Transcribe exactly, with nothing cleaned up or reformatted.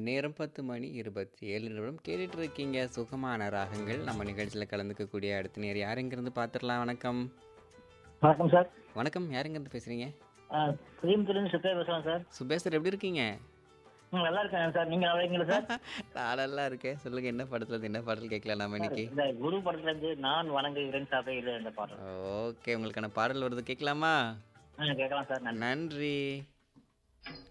நேரம் பத்து மணி இருபத்தி ஏழு நிமிடம் கேட்டுட்டு இருக்கீங்க சுகமான ராகங்கள். நம்ம நிகழ்ச்சியில் கலந்துக்கக்கூடிய அடுத்த நேர் யாருங்கிருந்து பார்த்துடலாம். வணக்கம். வணக்கம் சார். வணக்கம். யாருங்கிருந்து பேசுறீங்க? ஆ, கோயம்புத்தூர்லேருந்து சுத்தா பேசுகிறேன் சார். சுபேஷ் சார், எப்படி இருக்கீங்க? ம் நல்லா இருக்கேன் சார். நீங்கள் நல்லா இருக்கீங்களா சார்? நான் நல்லா இருக்கேன். சொல்லுங்க, என்ன படத்துல இருந்து என்ன பாடல் கேட்கலாம் நாம சார், இன்னைக்கு? இந்த குரு படத்துலேருந்து நான் வணங்குகிறேன் சபையில் இந்த பாடல். ஓகே, உங்களுக்கான பாடல் வருது, கேட்கலாமா? ஆ கேட்கலாம் சார். நன்றி. நன்றி.